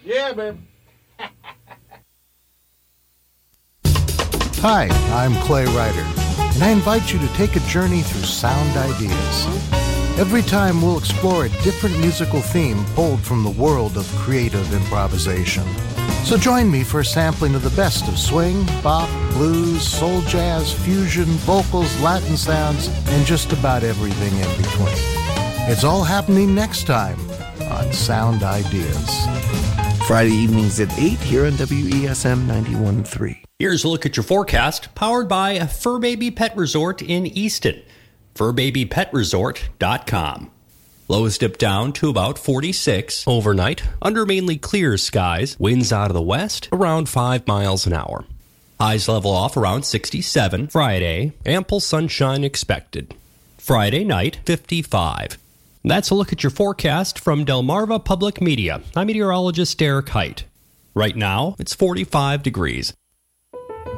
Yeah, babe. Hi, I'm Clay Ryder, and I invite you to take a journey through sound ideas. Every time we'll explore a different musical theme pulled from the world of creative improvisation. So join me for a sampling of the best of swing, bop, blues, soul jazz, fusion, vocals, Latin sounds, and just about everything in between. It's all happening next time on Sound Ideas. Friday evenings at 8 here on WESM 91.3. Here's a look at your forecast, powered by Fur Baby Pet Resort in Easton. FurBabyPetResort.com. Lows dip down to about 46 overnight, under mainly clear skies, winds out of the west, around 5 miles an hour. Highs level off around 67 Friday, ample sunshine expected. Friday night, 55. That's a look at your forecast from Delmarva Public Media. I'm meteorologist Derek Height. Right now, it's 45 degrees.